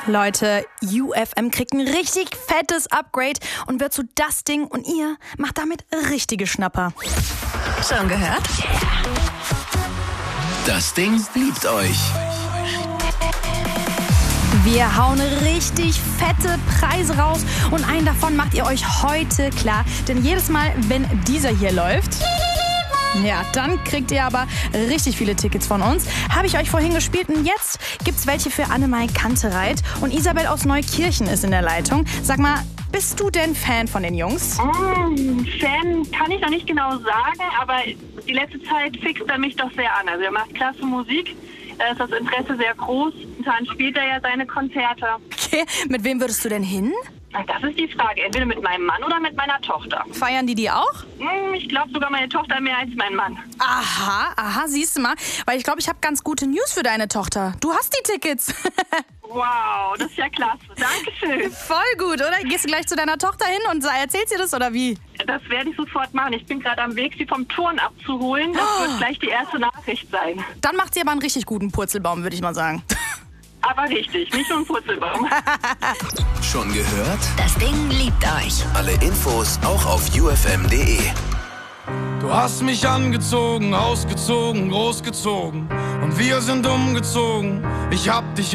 Leute, UFM kriegt ein richtig fettes Upgrade und wird zu das Ding und ihr macht damit richtige Schnapper. Schon gehört? Das Ding liebt euch. Wir hauen richtig fette Preise raus und einen davon macht ihr euch heute klar. Denn jedes Mal, wenn dieser hier läuft, ja, dann kriegt ihr aber richtig viele Tickets von uns. Habe ich euch vorhin gespielt und jetzt gibt's welche für Annemai Kantereit. Und Isabel aus Neukirchen ist in der Leitung. Sag mal, bist du denn Fan von den Jungs? Fan kann ich noch nicht genau sagen, aber die letzte Zeit fixt er mich doch sehr an. Also er macht klasse Musik, da ist das Interesse sehr groß. Und dann spielt er ja seine Konzerte. Okay, mit wem würdest du denn hin? Das ist die Frage, entweder mit meinem Mann oder mit meiner Tochter. Feiern die auch? Ich glaube sogar meine Tochter mehr als mein Mann. Aha, siehst du mal. Weil ich glaube, ich habe ganz gute News für deine Tochter. Du hast die Tickets. Wow, das ist ja klasse. Dankeschön. Voll gut, oder? Gehst du gleich zu deiner Tochter hin und erzählst ihr das, oder wie? Das werde ich sofort machen. Ich bin gerade am Weg, sie vom Turn abzuholen. Das wird gleich die erste Nachricht sein. Dann macht sie aber einen richtig guten Purzelbaum, würde ich mal sagen. Aber richtig, nicht nur ein Purzelbaum. Schon gehört? Das Ding liebt euch. Alle Infos auch auf ufm.de. Du hast mich angezogen, ausgezogen, großgezogen und wir sind umgezogen. Ich hab dich